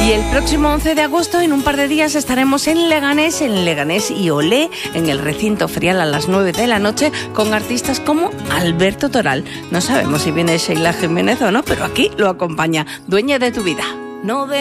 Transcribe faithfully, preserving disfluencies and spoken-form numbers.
Y el próximo once de agosto, en un par de días, estaremos en Leganés, en Leganés y Olé, en el recinto ferial a las nueve de la noche, con artistas como Alberto Toral. No sabemos si viene Sheila Jiménez o no, pero aquí lo acompaña. Dueña de tu vida. No